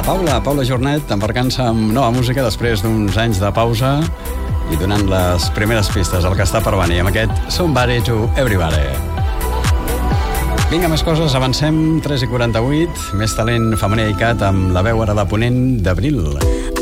Paula Jornet, embarcant-se amb nova música després d'uns anys de pausa i donant les primeres pistes al que està per venir amb aquest Somebody to Everybody. Vinga, més coses, avancem, 3:48, més talent femení i cat amb la veu ara de ponent d'Abril.